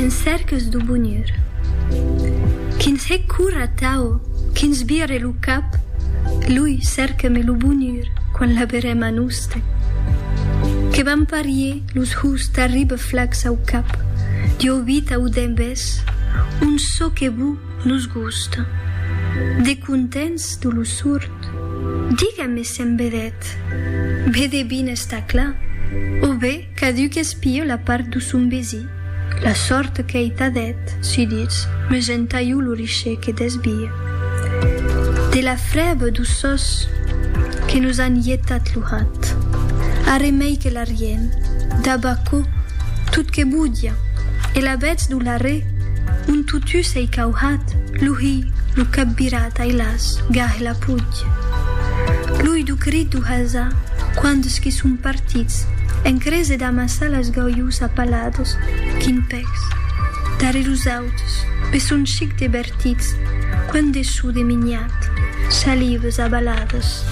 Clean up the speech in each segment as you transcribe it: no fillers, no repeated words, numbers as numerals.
en cercas do bonheur. Quem se cura tau, quem sbire lo cap, lui cerca-me lo bonheur quan la berema nuste. Que vam parier los hus t'arriba flacs au cap, dio vita u dembes, un so que bu nos gusta. De contents du lo surt, diga-me sem vedet, vede bine sta clar, o bé caduc espio la part du son besi, la sorte que ei tadet, si dits, me gentaiu lo riche que desbia. De la freba du sos que nos han ietat lo hat, a remei que la rien, d'abaco, tot que budia, e la vez du la re, un tutu sei cauhat, lui lo capbirat ai las, gahe la puglia. Lui du crit du hasa, quandes qui sun partits, en crese d'amassar las gauius apalados, quin pecs, dare los autos, pe sun chic divertits, quande su de miniat, salives abalades.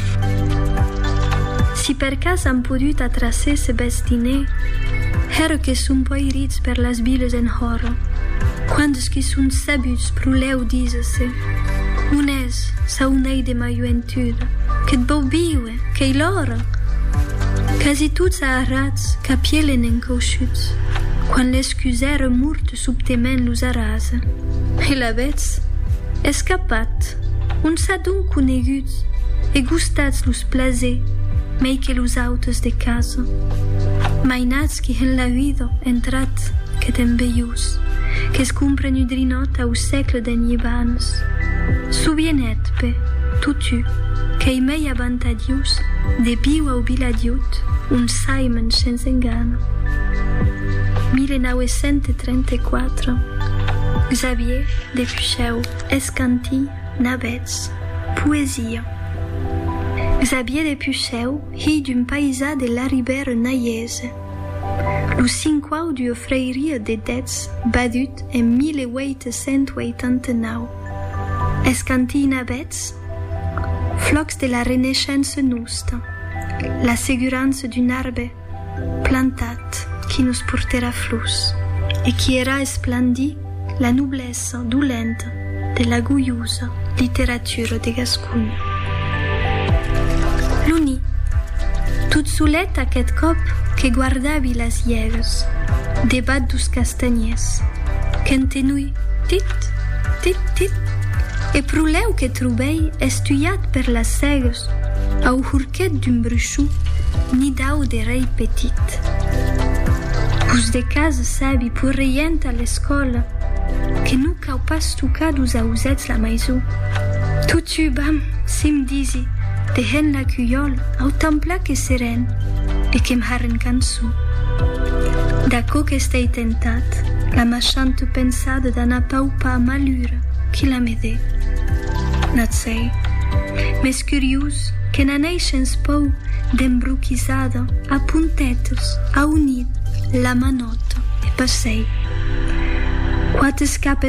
Si per cas han pudut atrasser se bestiner, era que sun poirits per las viles en hora, quandes qui sun sabuts pruleu dise-se, un es sa unei de ma juventude, que bobiue, que l'ora. Quasi tuts arrats capielen encauxuts, quan l'escusera murte subtement los arasa. E la vez, escapat, un sadun coneguts, e gustats los plaser, mei que los autos de casa. Mainats qui en la vida entrat que t'embeius, que es cumpren udrinot au segle d'en llevanes. Subienet, pe, tutu, que i mei avantadius, de biu au biladiut, un Simon sense engano. 1934, Xavier de Pucheu, Escanti, Navets, Poesia. Xavier de Pucheu, hi d'un paisa de la ribera naiese. Lo 5 au du freiria de dets badut en 1889. Escanti Navets, flocs de la renaissance nusta, l'asseguranza d'un arbre plantat qui nos portera flus e qui era esplandi la noblesse dolenta de la goiosa literatura de Gascunya. L'uni, tot solet aquest cop que guardavi las llegues, debat dus castanyers, que entenui tit, tit, tit, e pruleu que trobei estuiat per las cegues au hurquet d'un bruixu nidau de rei petit. Us de casa sabi pur reient a l'escola que nu cau pas tocat us ausets la maison. Tutu bam, sim disi, de hen la cuiol au templa que seren e que m'haren cançó. D'aco que estei tentat, la machante pensada d'anar paupa a malura qui la m'ede. Natsei, mes curius que n'aneixens pou d'embruquisada a puntetes a unit la manota e passei. Quates capes